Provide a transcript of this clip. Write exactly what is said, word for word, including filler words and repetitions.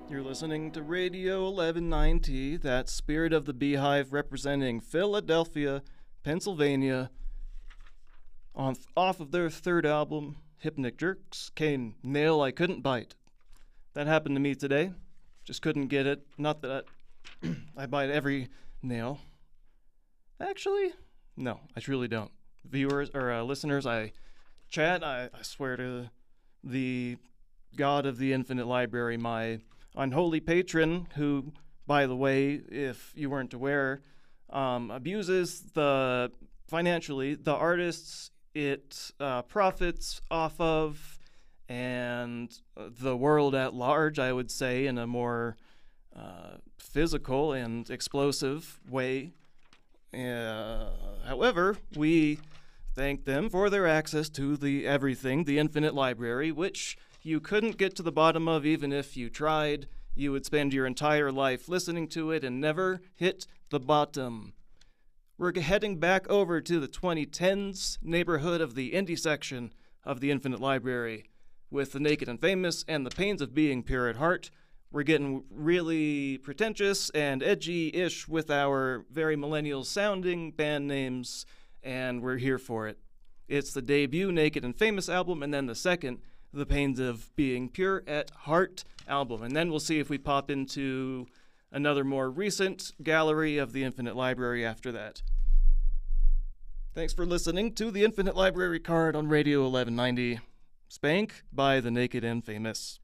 You're listening to Radio eleven ninety, that Spirit of the Beehive representing Philadelphia, Pennsylvania, on off of their third album, Hypnic Jerks, came Nail I Couldn't Bite. That happened to me today. Just couldn't get it. Not that I, I bite every nail. Actually, no, I truly don't. Viewers or uh, listeners, I chat, I, I swear to the God of the Infinite Library, my unholy patron, who, by the way, if you weren't aware, um, abuses the financially the artists it uh, profits off of, and the world at large, I would say, in a more uh, physical and explosive way. Uh, however, we thank them for their access to the everything, the Infinite Library, which you couldn't get to the bottom of even if you tried. You would spend your entire life listening to it and never hit the bottom. We're heading back over to the twenty tens neighborhood of the indie section of the Infinite Library. With The Naked and Famous and The Pains of Being Pure at Heart, we're getting really pretentious and edgy-ish with our very millennial-sounding band names, and we're here for it. It's the debut Naked and Famous album, and then the second, The Pains of Being Pure at Heart album. And then we'll see if we pop into another more recent gallery of the Infinite Library after that. Thanks for listening to the Infinite Library card on Radio eleven ninety. Spank by The Naked and Famous.